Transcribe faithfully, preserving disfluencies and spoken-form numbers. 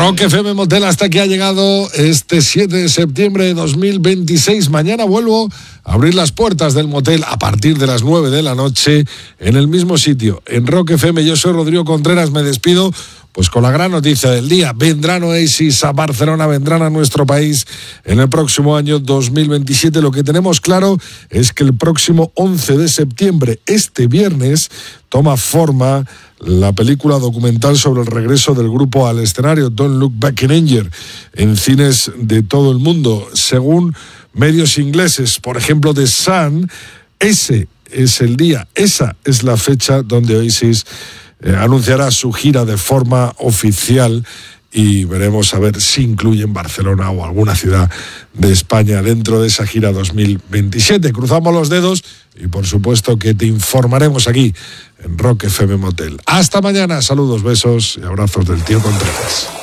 Rock F M Motel, hasta que ha llegado este siete de septiembre de dos mil veintiséis. Mañana vuelvo a abrir las puertas del motel a partir de las nueve de la noche en el mismo sitio, en Rock F M. Yo soy Rodrigo Contreras, me despido pues con la gran noticia del día. Vendrán Oasis a Barcelona, vendrán a nuestro país en el próximo año dos mil veintisiete. Lo que tenemos claro es que el próximo once de septiembre, este viernes, toma forma la película documental sobre el regreso del grupo al escenario, Don't Look Back in Anger, en cines de todo el mundo. Según medios ingleses, por ejemplo, The Sun, ese es el día, esa es la fecha donde Oasis eh, anunciará su gira de forma oficial, y veremos a ver si incluyen Barcelona o alguna ciudad de España dentro de esa gira dos mil veintisiete. Cruzamos los dedos y por supuesto que te informaremos aquí en Rock F M Motel. Hasta mañana, saludos, besos y abrazos del tío Contreras.